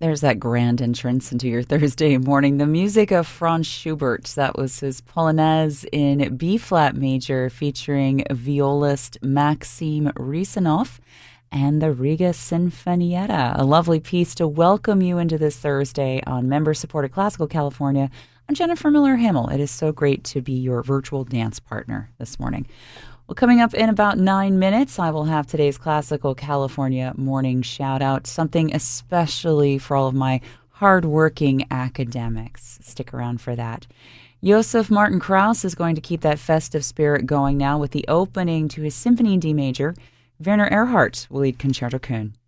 There's that grand entrance into your Thursday morning. The music of Franz Schubert. That was his Polonaise in B-flat major featuring violist Maxim Risanov and the Riga Sinfonietta. A lovely piece to welcome you into this Thursday on member-supported Classical California. I'm Jennifer Miller-Himmel. It is so great to be your virtual dance partner this morning. Well, coming up in about 9 minutes, I will have today's Classical California morning shout-out, something especially for all of my hard-working academics. Stick around for that. Josef Martin Krauss is going to keep that festive spirit going now with the opening to his Symphony in D major. Werner Erhardt will lead Concerto Köln.